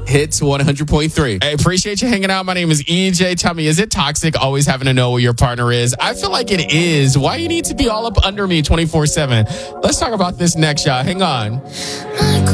Hits 100.3. I appreciate you hanging out. My name is EJ. Tell me, is it toxic always having to know where your partner is? I feel like it is. Why you need to be all up under me 24/7? Let's talk about this next, y'all. Hang on.